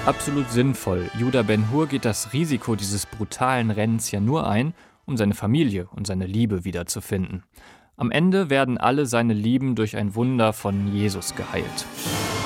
absolut sinnvoll. Judah Ben-Hur geht das Risiko dieses brutalen Rennens ja nur ein, um seine Familie und seine Liebe wiederzufinden. Am Ende werden alle seine Lieben durch ein Wunder von Jesus geheilt.